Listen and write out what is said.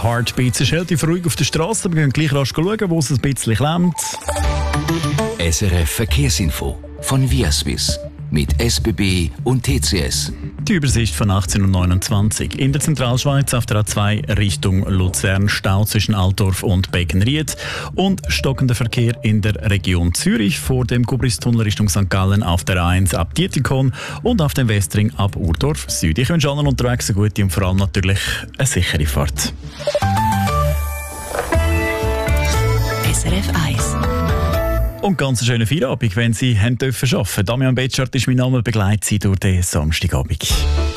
Heartbeats. Es ist relativ ruhig auf der Straße, aber wir gehen gleich rasch schauen, wo es ein bisschen klemmt. SRF Verkehrsinfo von Viaswiss mit SBB und TCS. Die Übersicht von 18.29 Uhr. In der Zentralschweiz auf der A2 Richtung Luzern Stau zwischen Altdorf und Beckenried und stockender Verkehr in der Region Zürich vor dem Gubristunnel Richtung St. Gallen auf der A1 ab Dietikon und auf dem Westring ab Urdorf Süd. Ich wünsche allen unterwegs eine gute und vor allem natürlich eine sichere Fahrt. SRF 1. Und ganz einen schönen Feierabend, wenn Sie arbeiten dürfen. Damian Betschart ist mein Name, begleitet Sie durch den Samstagabend.